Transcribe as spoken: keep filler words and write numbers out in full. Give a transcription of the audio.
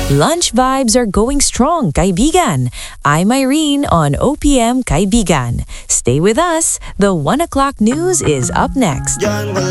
Lunch vibes are going strong, kaibigan. I'm Irene on O P M Kaibigan. Stay with us. The one o'clock news is up next.